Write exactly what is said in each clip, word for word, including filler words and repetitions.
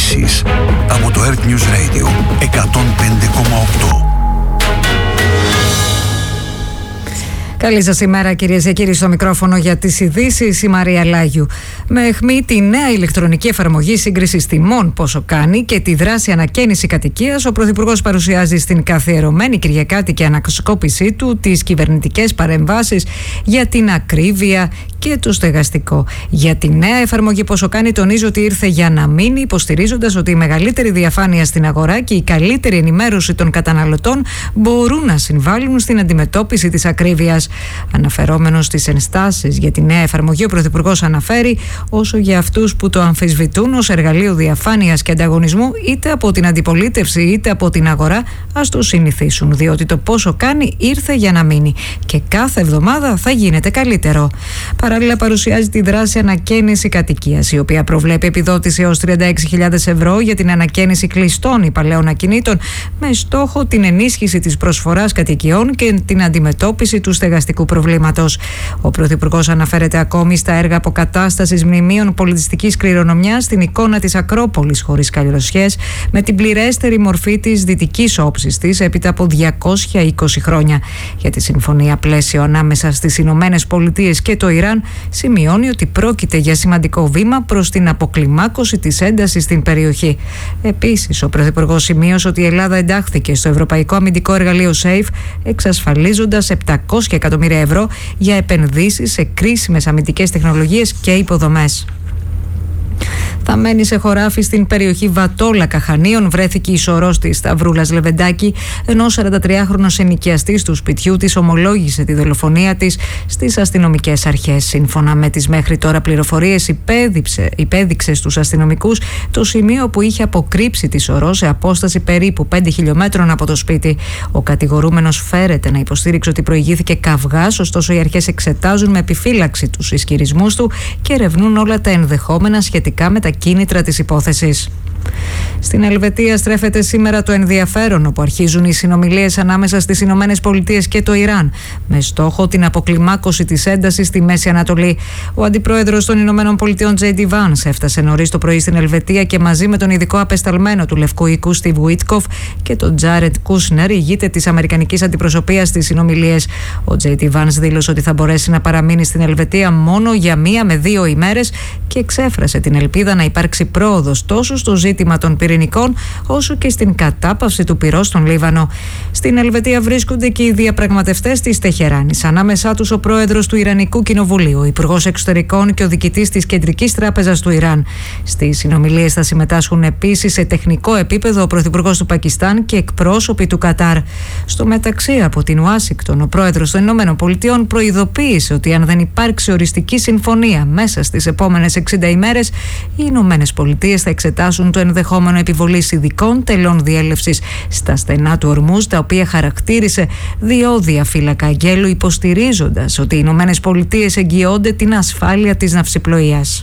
ειδήσεις από το Earth News Radio εκατόν πέντε κόμμα οκτώ. Καλή σας ημέρα, κυρίες και κύριοι, στο μικρόφωνο για τις ειδήσεις η Μαρία Λάγιου. Με αιχμή τη νέα ηλεκτρονική εφαρμογή σύγκρισης τιμών πόσο κάνει και τη δράση ανακαίνιση κατοικίας, ο Πρωθυπουργός παρουσιάζει στην καθιερωμένη κυριακάτικη ανασκόπησή του τις κυβερνητικές παρεμβάσεις για την ακρίβεια και το στεγαστικό. Για τη νέα εφαρμογή πόσο κάνει τονίζει ότι ήρθε για να μείνει, υποστηρίζοντας ότι η μεγαλύτερη διαφάνεια στην αγορά και η καλύτερη ενημέρωση των καταναλωτών μπορούν να συμβάλλουν στην αντιμετώπιση της ακρίβειας. Αναφερόμενος στις ενστάσεις για τη νέα εφαρμογή, ο Πρωθυπουργός αναφέρει όσο για αυτούς που το αμφισβητούν ως εργαλείο διαφάνειας και ανταγωνισμού, είτε από την αντιπολίτευση είτε από την αγορά, ας το συνηθίσουν, διότι το πόσο κάνει ήρθε για να μείνει και κάθε εβδομάδα θα γίνεται καλύτερο. Παράλληλα, παρουσιάζει τη δράση ανακαίνιση κατοικίας, η οποία προβλέπει επιδότηση έως τριάντα έξι χιλιάδες ευρώ για την ανακαίνιση κλειστών υπαλλαίων ακινήτων, με στόχο την ενίσχυση της προσφοράς κατοικιών και την αντιμετώπιση του στεγαστικού προβλήματος. Ο Πρωθυπουργός αναφέρεται ακόμη στα έργα αποκατάστασης μνημείων πολιτιστικής κληρονομιάς στην εικόνα της Ακρόπολης χωρίς καλλιροσιές, με την πληρέστερη μορφή της δυτικής όψης της έπειτα από διακόσια είκοσι χρόνια. Για τη συμφωνία πλαίσιο ανάμεσα στις Ηνωμένες Πολιτείες και το Ιράν, σημειώνει ότι πρόκειται για σημαντικό βήμα προς την αποκλιμάκωση της έντασης στην περιοχή. Επίσης, ο Πρωθυπουργός σημείωσε ότι η Ελλάδα εντάχθηκε στο Ευρωπαϊκό Αμυντικό Εργαλείο SAFE, εξασφαλίζοντας επτακόσια εκατομμύρια ευρώ για επενδύσεις σε κρίσιμες αμυντικές τεχνολογίες και υποδομές. Θα μένει σε χωράφι στην περιοχή Βατόλακα Χανίων βρέθηκε η σωρός της Σταυρούλας Λεβεντάκη, ενώ ο σαραντατριάχρονος ενοικιαστής του σπιτιού της ομολόγησε τη δολοφονία της στις αστυνομικές αρχές. Σύμφωνα με τις μέχρι τώρα πληροφορίες, υπέδειξε, υπέδειξε στους αστυνομικούς το σημείο που είχε αποκρύψει τη σωρό σε απόσταση περίπου πέντε χιλιόμετρων από το σπίτι. Ο κατηγορούμενος φέρεται να υποστήριξε ότι προηγήθηκε καυγάς, ωστόσο οι αρχές εξετάζουν με επιφύλαξη τους ισχυρισμούς του και ερευνούν όλα τα ενδεχόμενα σχετικά με τα κίνητρα της υπόθεσης. Στην Ελβετία στρέφεται σήμερα το ενδιαφέρον, όπου αρχίζουν οι συνομιλίες ανάμεσα στις Ηνωμένες Πολιτείες και το Ιράν, με στόχο την αποκλιμάκωση της έντασης στη Μέση Ανατολή. Ο αντιπρόεδρος των Ηνωμένων Πολιτειών τζέι ντι Vance έφτασε νωρίς το πρωί στην Ελβετία και μαζί με τον ειδικό απεσταλμένο του Λευκού Οίκου Στιβ Βίτκοφ και τον Τζάρετ Κούσνερ ηγείται της αμερικανικής αντιπροσωπείας στις συνομιλίες. Ο τζέι ντι Vance δήλωσε ότι θα μπορέσει να παραμείνει στην Ελβετία μόνο για μία με δύο ημέρες και εξέφρασε την ελπίδα να υπάρξει πρόοδος τόσο στο ζήτημα των πυρηνικών όσο και στην κατάπαυση του πυρός στον Λίβανο. Στην Ελβετία βρίσκονται και οι διαπραγματευτές της Τεχεράνης, ανάμεσά τους ο πρόεδρος του Ιρανικού Κοινοβουλίου, ο υπουργός εξωτερικών και ο διοικητής της Κεντρικής Τράπεζας του Ιράν. Στις συνομιλίες θα συμμετάσχουν επίσης σε τεχνικό επίπεδο ο πρωθυπουργός του Πακιστάν και εκπρόσωποι του Κατάρ. Στο μεταξύ, από την Ουάσιγκτον, ο πρόεδρος των Ηνωμένων Πολιτειών προειδοποίησε ότι αν δεν υπάρξει οριστική συμφωνία μέσα στις επόμενες εξήντα ημέρες, οι Ηνωμένες Πολιτείες θα εξετάσουν το ενδεχόμενο επιβολής ειδικών τελών διέλευσης στα στενά του Ορμούζ, τα οποία χαρακτήρισε διόδια φύλακα αγγέλου, υποστηρίζοντας ότι οι Ηνωμένες Πολιτείες εγγυώνται την ασφάλεια της ναυσιπλοείας.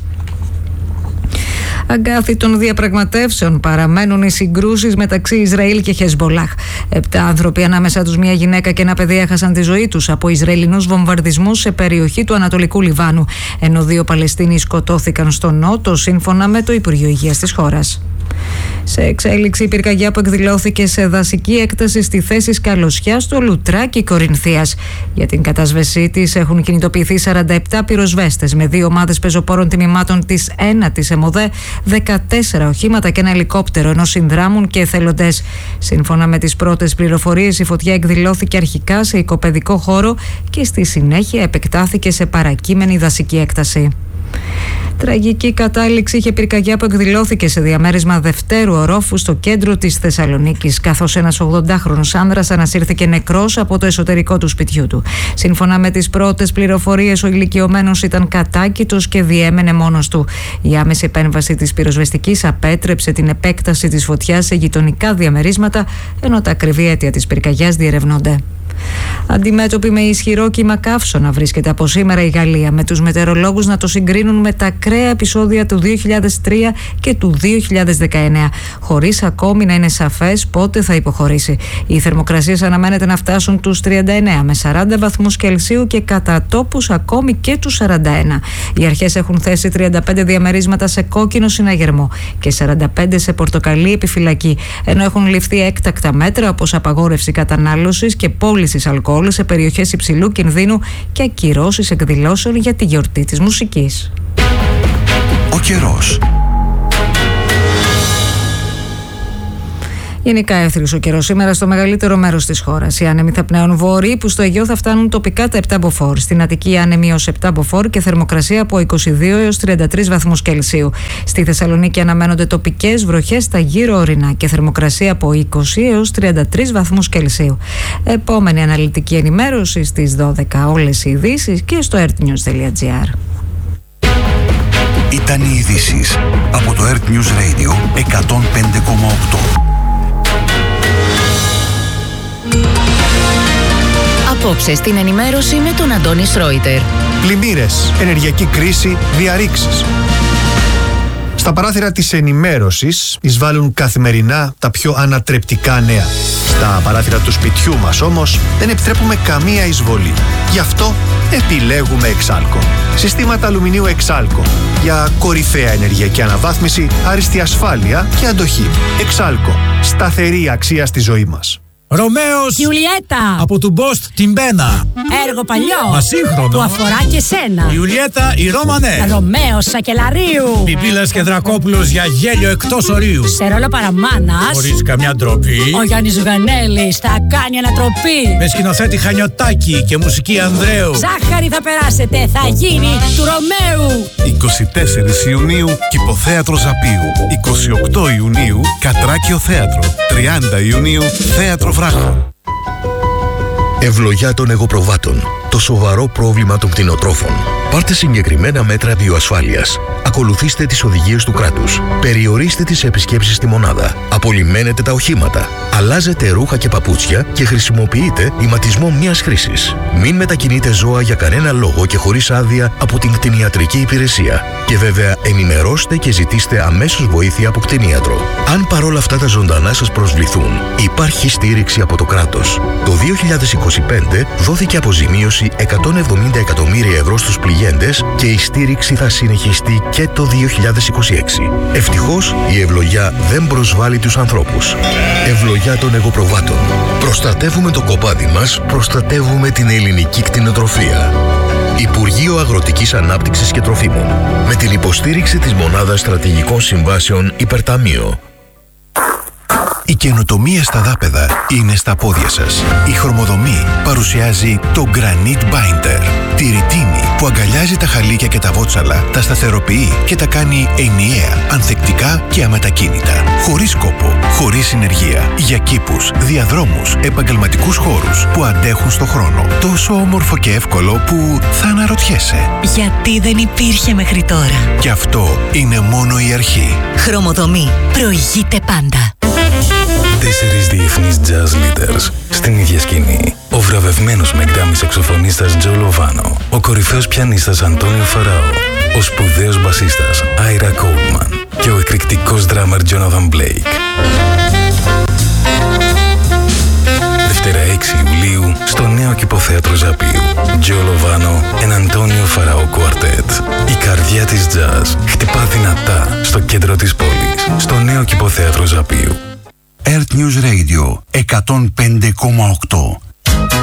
Αγκάθι των διαπραγματεύσεων παραμένουν οι συγκρούσεις μεταξύ Ισραήλ και Χεσμπολάχ. Επτά άνθρωποι, ανάμεσά τους μια γυναίκα και ένα παιδί, έχασαν τη ζωή τους από Ισραηλινούς βομβαρδισμούς σε περιοχή του Ανατολικού Λιβάνου, ενώ δύο Παλαιστίνοι σκοτώθηκαν στο νότο, σύμφωνα με το Υπουργείο Υγείας της χώρας. Σε εξέλιξη, η πυρκαγιά που εκδηλώθηκε σε δασική έκταση στη θέση Σκαλωσιάς στο Λουτράκι Κορινθίας. Για την κατάσβεσή της έχουν κινητοποιηθεί σαράντα επτά πυροσβέστες με δύο ομάδες πεζοπόρων τμήματων της ένατης ΕΜΟΔΕ, δεκατέσσερα οχήματα και ένα ελικόπτερο, ενώ συνδράμουν και εθελοντές. Σύμφωνα με τις πρώτες πληροφορίες, η φωτιά εκδηλώθηκε αρχικά σε οικοπαιδικό χώρο και στη συνέχεια επεκτάθηκε σε παρακείμενη δασική έκταση. Τραγική κατάληξη είχε πυρκαγιά που εκδηλώθηκε σε διαμέρισμα δευτέρου ορόφου στο κέντρο της Θεσσαλονίκης, καθώς ένας ογδοντάχρονος άνδρας ανασύρθηκε νεκρός από το εσωτερικό του σπιτιού του. Σύμφωνα με τις πρώτες πληροφορίες, ο ηλικιωμένος ήταν κατάκητος και διέμενε μόνος του. Η άμεση επέμβαση της πυροσβεστικής απέτρεψε την επέκταση της φωτιάς σε γειτονικά διαμερίσματα, ενώ τα ακριβή αίτια της πυρκαγιάς διερευνώνται. Αντιμέτωπη με ισχυρό κύμα καύσωνα βρίσκεται από σήμερα η Γαλλία, με τους μετεωρολόγους να το συγκρίνουν με τα ακραία επεισόδια του δύο χιλιάδες τρία και του δύο χιλιάδες δεκαεννέα, χωρίς ακόμη να είναι σαφές πότε θα υποχωρήσει. Οι θερμοκρασίες αναμένεται να φτάσουν τους τριάντα εννέα με σαράντα βαθμούς Κελσίου και κατά τόπους ακόμη και τους σαράντα ένα. Οι αρχές έχουν θέσει τριάντα πέντε διαμερίσματα σε κόκκινο συναγερμό και σαράντα πέντε σε πορτοκαλί επιφυλακή, ενώ έχουν ληφθεί έκτακτα μέτρα όπως απαγόρευση κατανάλωσης και πώλησης αλκοόλ σε περιοχές υψηλού κινδύνου και ακυρώσεις εκδηλώσεων για τη γιορτή της μουσικής. Ο καιρός. Γενικά εύθριος ο καιρός σήμερα στο μεγαλύτερο μέρος της χώρας. Οι άνεμοι θα πνέουν βόρειοι, που στο Αιγαίο θα φτάνουν τοπικά τα επτά μποφόρ. Στην Αττική άνεμοι ως επτά μποφόρ και θερμοκρασία από είκοσι δύο έως τριάντα τρεις βαθμούς Κελσίου. Στη Θεσσαλονίκη αναμένονται τοπικές βροχές στα γύρω ορεινά και θερμοκρασία από είκοσι έως τριάντα τρεις βαθμούς Κελσίου. Επόμενη αναλυτική ενημέρωση στις δώδεκα. Όλες οι ειδήσεις και στο ertnews τελεία gr. Ήταν οι ειδήσεις από το Earth News Radio εκατόν πέντε κόμμα οκτώ. Απόψε στην ενημέρωση με τον Αντώνη Σρόιτερ. Πλημμύρες, ενεργειακή κρίση, διαρρήξεις. Στα παράθυρα της ενημέρωσης εισβάλλουν καθημερινά τα πιο ανατρεπτικά νέα. Στα παράθυρα του σπιτιού μας όμως δεν επιτρέπουμε καμία εισβολή. Γι' αυτό επιλέγουμε Εξάλκο. Συστήματα αλουμινίου Εξάλκο για κορυφαία ενεργειακή αναβάθμιση, άριστη ασφάλεια και αντοχή. Εξάλκο. Σταθερή αξία στη ζωή μας. Ρωμαίος Ιουλιέτα από του Μπόστ την Μπένα. Έργο παλιό Μα σύγχρονο. που αφορά και σένα. Ιουλιέτα η Ρώμανε. Ρωμαίος Σακελαρίου. Πιπίλας και Δρακόπουλος για γέλιο εκτός ορίου. Σε ρόλο παραμάνας Χωρίς καμιά ντροπή. ο Γιάννης Ζουγανέλης θα κάνει ανατροπή. Με σκηνοθέτη Χανιωτάκη και μουσική Ανδρέου. Ζάχαρη θα περάσετε, θα γίνει του Ρωμαίου. είκοσι τέσσερις Ιουνίου Κηποθέατρο Ζαπίου. είκοσι οκτώ Ιουνίου Κατράκιο Θέατρο. τριάντα Ιουνίου Θέατρο Βράχο. Ευλογιά των εγωπροβάτων. Το σοβαρό πρόβλημα των κτηνοτρόφων. Πάρτε συγκεκριμένα μέτρα βιοασφάλειας. Ακολουθήστε τις οδηγίες του κράτους. Περιορίστε τις επισκέψεις στη μονάδα. Απολυμμένετε τα οχήματα. Αλλάζετε ρούχα και παπούτσια και χρησιμοποιείτε ηματισμό μιας χρήσης. Μην μετακινείτε ζώα για κανένα λόγο και χωρίς άδεια από την κτηνιατρική υπηρεσία. Και βέβαια ενημερώστε και ζητήστε αμέσως βοήθεια από κτηνίατρο. Αν παρόλα αυτά τα ζωντανά σας προσβληθούν, υπάρχει στήριξη από το κράτος. Το δύο χιλιάδες είκοσι πέντε δόθηκε αποζημίωση εκατόν εβδομήντα εκατομμύρια ευρώ στους πληγέντες και η στήριξη θα συνεχιστεί και το δύο χιλιάδες είκοσι έξι. Ευτυχώς η ευλογιά δεν προσβάλλει τους ανθρώπους. Ευλογιά των εγωπροβάτων. Προστατεύουμε το κοπάδι μας, προστατεύουμε την ελληνική κτηνοτροφία. Υπουργείο Αγροτικής Ανάπτυξης και Τροφίμων. Με την υποστήριξη της Μονάδας Στρατηγικών Συμβάσεων Υπερταμείο. Η καινοτομία στα δάπεδα είναι στα πόδια σας. Η Χρωμοδομή παρουσιάζει το Granite Binder. Τη ρητίνη που αγκαλιάζει τα χαλίκια και τα βότσαλα, τα σταθεροποιεί και τα κάνει ενιαία, ανθεκτικά και αμετακίνητα. Χωρίς κόπο, χωρίς συνεργεία. Για κήπους, διαδρόμους, επαγγελματικούς χώρους που αντέχουν στο χρόνο. Τόσο όμορφο και εύκολο που θα αναρωτιέσαι. Γιατί δεν υπήρχε μέχρι τώρα. Και αυτό είναι μόνο η αρχή. Χρωμοδομή. Προηγείται πάντα. Τέσσερις διεθνείς jazz leaders στην ίδια σκηνή. Ο βραβευμένος με γκράμι σαξοφωνίστας Τζο Λοβάνο, ο κορυφαίος πιανίστας Αντώνιο Φαράο, ο σπουδαίος μπασίστας Άιρα Κόλμαν και ο εκρηκτικός ντράμερ Τζόναθαν Μπλέικ. Δευτέρα έξι Ιουλίου στο νέο Κηποθέατρο Ζαπίου. Τζο Λοβάνο and Αντώνιο Φαράο Κουαρτέτ. Η καρδιά της jazz χτυπά δυνατά στο κέντρο της πόλης, στο νέο Κηποθέατρο Ζαπίου. Earth News Radio εκατόν πέντε κόμμα οκτώ.